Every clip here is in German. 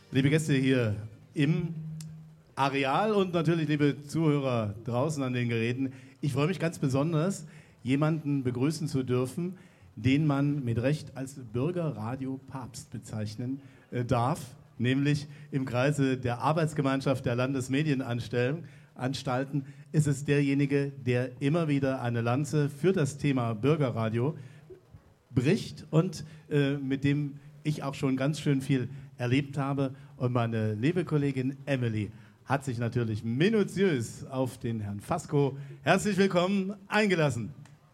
Liebe Gäste hier im Areal und natürlich liebe Zuhörer draußen an den Geräten, ich freue mich ganz besonders, jemanden begrüßen zu dürfen, den man mit Recht als Bürgerradio-Papst bezeichnen darf, nämlich im Kreise der Arbeitsgemeinschaft der Landesmedienanstalten ist es derjenige, der immer wieder eine Lanze für das Thema Bürgerradio bricht und mit dem ich auch schon ganz schön viel erlebt habe. Und meine liebe Kollegin Emily hat sich natürlich minutiös auf den Herrn Fasko, herzlich willkommen, eingelassen.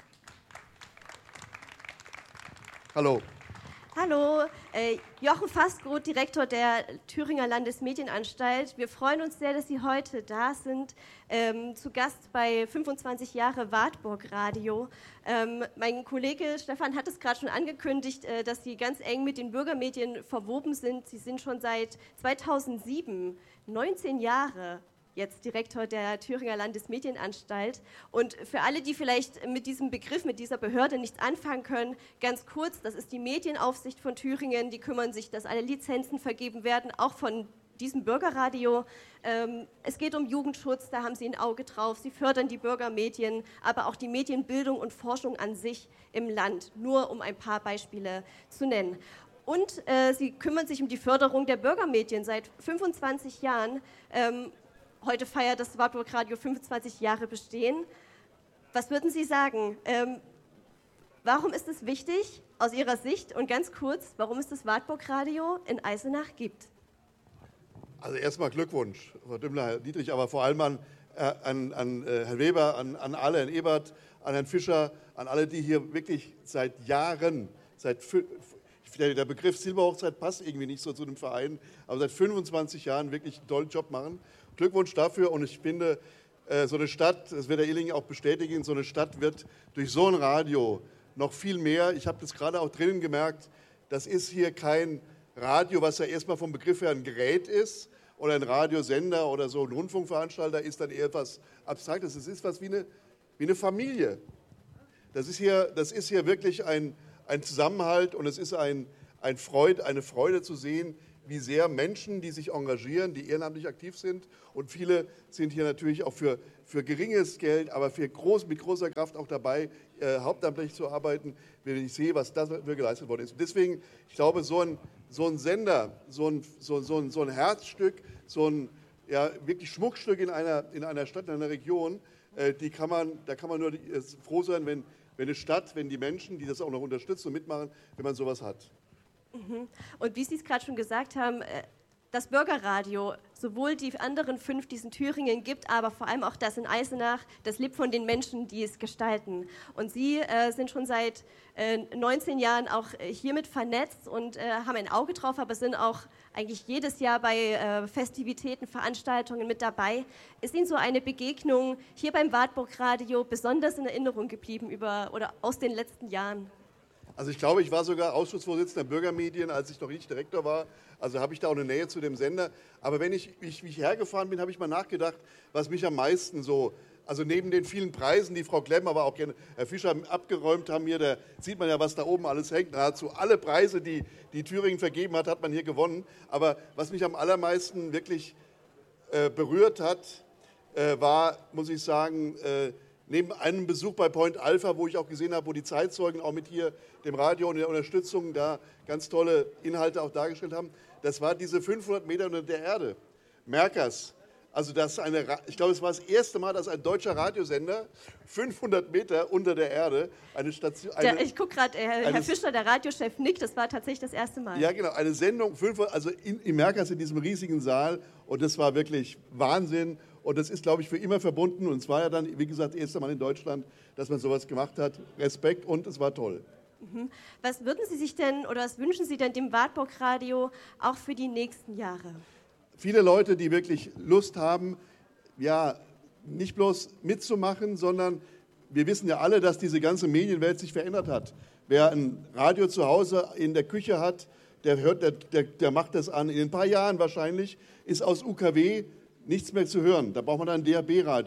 Hallo. Hallo, Jochen Fasko, Direktor der Thüringer Landesmedienanstalt. Wir freuen uns sehr, dass Sie heute da sind, zu Gast bei 25 Jahre Wartburg Radio. Mein Kollege Stefan hat es gerade schon angekündigt, dass Sie ganz eng mit den Bürgermedien verwoben sind. Sie sind schon seit 2007, 19 Jahre, jetzt Direktor der Thüringer Landesmedienanstalt. Und für alle, die vielleicht mit diesem Begriff, mit dieser Behörde nichts anfangen können, ganz kurz, das ist die Medienaufsicht von Thüringen, die kümmern sich, dass alle Lizenzen vergeben werden, auch von diesem Bürgerradio. Es geht um Jugendschutz, da haben Sie ein Auge drauf. Sie fördern die Bürgermedien, aber auch die Medienbildung und Forschung an sich im Land, nur um ein paar Beispiele zu nennen. Und Sie kümmern sich um die Förderung der Bürgermedien seit 25 Jahren. Heute feiert das Wartburg Radio 25 Jahre Bestehen. Was würden Sie sagen? Warum ist es wichtig aus Ihrer Sicht und ganz kurz, warum es das Wartburg Radio in Eisenach gibt? Also erstmal Glückwunsch, Frau Dümmler, Herr Dietrich, aber vor allem an Herrn Weber, an alle, Herrn Ebert, an Herrn Fischer, an alle, die hier wirklich seit Jahren, der Begriff Silberhochzeit passt irgendwie nicht so zu dem Verein, aber seit 25 Jahren wirklich einen tollen Job machen. Glückwunsch dafür und ich finde, so eine Stadt, das wird der Illing auch bestätigen, so eine Stadt wird durch so ein Radio noch viel mehr, ich habe das gerade auch drinnen gemerkt, das ist hier kein Radio, was ja erstmal vom Begriff her ein Gerät ist oder ein Radiosender oder so ein Rundfunkveranstalter ist dann eher etwas Abstraktes, es ist was wie eine Familie. Das ist hier wirklich ein Zusammenhalt und es ist eine Freude zu sehen, wie sehr Menschen, die sich engagieren, die ehrenamtlich aktiv sind und viele sind hier natürlich auch für geringes Geld, aber mit großer Kraft auch dabei, hauptamtlich zu arbeiten, wenn ich sehe, was dafür geleistet worden ist. Und deswegen, ich glaube, so ein Sender, so ein Herzstück, so ein wirklich Schmuckstück in einer Stadt, in einer Region, da kann man nur froh sein, wenn eine Stadt, wenn die Menschen, die das auch noch unterstützen und mitmachen, wenn man sowas hat. Und wie Sie es gerade schon gesagt haben, das Bürgerradio, sowohl die anderen 5, die es in Thüringen gibt, aber vor allem auch das in Eisenach, das lebt von den Menschen, die es gestalten. Und Sie sind schon seit 19 Jahren auch hiermit vernetzt und haben ein Auge drauf, aber sind auch eigentlich jedes Jahr bei Festivitäten, Veranstaltungen mit dabei. Ist Ihnen so eine Begegnung hier beim Wartburg Radio besonders in Erinnerung geblieben oder aus den letzten Jahren? Also ich glaube, ich war sogar Ausschussvorsitzender der Bürgermedien, als ich noch nicht Direktor war. Also habe ich da auch eine Nähe zu dem Sender. Aber wenn ich hergefahren bin, habe ich mal nachgedacht, was mich am meisten so, also neben den vielen Preisen, die Frau Klemm, aber auch gerne Herr Fischer abgeräumt haben hier, da sieht man ja, was da oben alles hängt. Nahezu alle Preise, die Thüringen vergeben hat man hier gewonnen. Aber was mich am allermeisten wirklich berührt hat, war, muss ich sagen, neben einem Besuch bei Point Alpha, wo ich auch gesehen habe, wo die Zeitzeugen auch mit hier dem Radio und der Unterstützung da ganz tolle Inhalte auch dargestellt haben, das war diese 500 Meter unter der Erde. Merkers. Also ich glaube, es war das erste Mal, dass ein deutscher Radiosender 500 Meter unter der Erde eine Station... ich gucke gerade, Herr Fischer, der Radiochef, nickt, das war tatsächlich das erste Mal. Ja, genau, eine Sendung, also in Merkers in diesem riesigen Saal und das war wirklich Wahnsinn. Und das ist, glaube ich, für immer verbunden. Und es war ja dann, wie gesagt, das erste Mal in Deutschland, dass man sowas gemacht hat. Respekt und es war toll. Was würden Sie sich denn oder was wünschen Sie denn dem Wartburg Radio auch für die nächsten Jahre? Viele Leute, die wirklich Lust haben, ja, nicht bloß mitzumachen, sondern wir wissen ja alle, dass diese ganze Medienwelt sich verändert hat. Wer ein Radio zu Hause in der Küche hat, der macht das an. In ein paar Jahren wahrscheinlich ist aus UKW nichts mehr zu hören. Da braucht man dann ein DAB-Radio.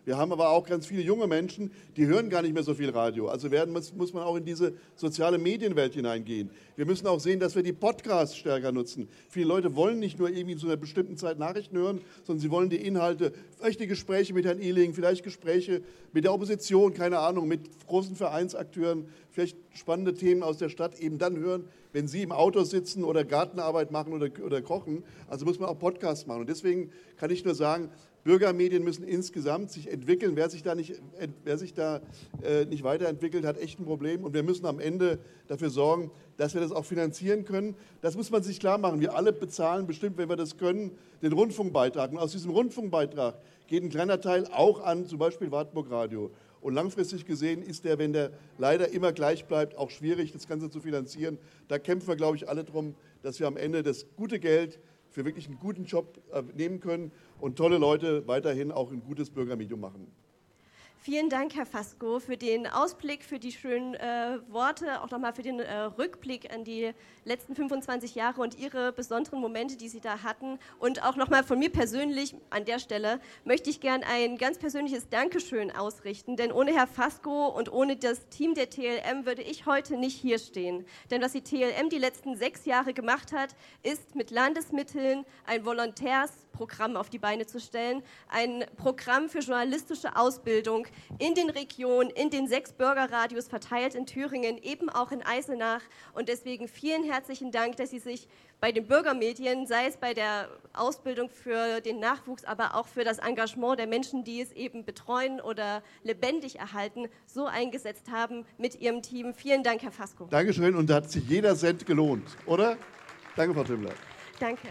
Wir haben aber auch ganz viele junge Menschen, die hören gar nicht mehr so viel Radio. Also muss man auch in diese soziale Medienwelt hineingehen. Wir müssen auch sehen, dass wir die Podcasts stärker nutzen. Viele Leute wollen nicht nur irgendwie zu einer bestimmten Zeit Nachrichten hören, sondern sie wollen die Inhalte, vielleicht die Gespräche mit Herrn Ehling, vielleicht Gespräche mit der Opposition, keine Ahnung, mit großen Vereinsakteuren, vielleicht spannende Themen aus der Stadt eben dann hören, wenn Sie im Auto sitzen oder Gartenarbeit machen oder kochen. Also muss man auch Podcasts machen. Und deswegen kann ich nur sagen, Bürgermedien müssen insgesamt sich entwickeln. Wer sich da nicht weiterentwickelt, hat echt ein Problem. Und wir müssen am Ende dafür sorgen, dass wir das auch finanzieren können. Das muss man sich klar machen. Wir alle bezahlen bestimmt, wenn wir das können, den Rundfunkbeitrag. Und aus diesem Rundfunkbeitrag geht ein kleiner Teil auch an zum Beispiel Wartburg Radio. Und langfristig gesehen ist der, wenn der leider immer gleich bleibt, auch schwierig, das Ganze zu finanzieren. Da kämpfen wir, glaube ich, alle drum, dass wir am Ende das gute Geld für wirklich einen guten Job nehmen können und tolle Leute weiterhin auch ein gutes Bürgermedium machen. Vielen Dank, Herr Fasko, für den Ausblick, für die schönen Worte, auch nochmal für den Rückblick an die letzten 25 Jahre und Ihre besonderen Momente, die Sie da hatten. Und auch nochmal von mir persönlich an der Stelle möchte ich gern ein ganz persönliches Dankeschön ausrichten, denn ohne Herr Fasko und ohne das Team der TLM würde ich heute nicht hier stehen. Denn was die TLM die letzten 6 Jahre gemacht hat, ist mit Landesmitteln ein Volontärsprogramm auf die Beine zu stellen, ein Programm für journalistische Ausbildung in den Regionen, in den 6 Bürgerradios verteilt in Thüringen, eben auch in Eisenach. Und deswegen vielen herzlichen Dank, dass Sie sich bei den Bürgermedien, sei es bei der Ausbildung für den Nachwuchs, aber auch für das Engagement der Menschen, die es eben betreuen oder lebendig erhalten, so eingesetzt haben mit Ihrem Team. Vielen Dank, Herr Fasko. Dankeschön, und da hat sich jeder Cent gelohnt, oder? Danke, Frau Tümmler. Danke.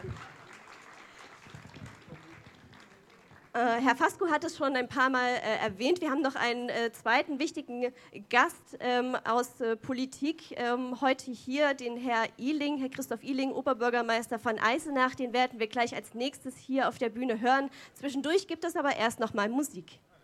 Herr Fasko hat es schon ein paar Mal erwähnt. Wir haben noch einen zweiten wichtigen Gast aus Politik heute hier, den Herr Christoph Ihling, Oberbürgermeister von Eisenach. Den werden wir gleich als nächstes hier auf der Bühne hören. Zwischendurch gibt es aber erst noch mal Musik.